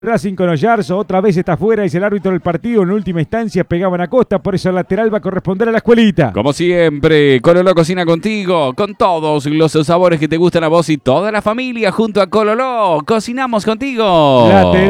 Racing con Oyarzo, otra vez está fuera, es el árbitro del partido. En última instancia pegaban a Costa, por eso el lateral va a corresponder a la escuelita. Como siempre, Cololó cocina contigo, con todos los sabores que te gustan a vos y toda la familia junto a Cololó. Cocinamos contigo. Lateral.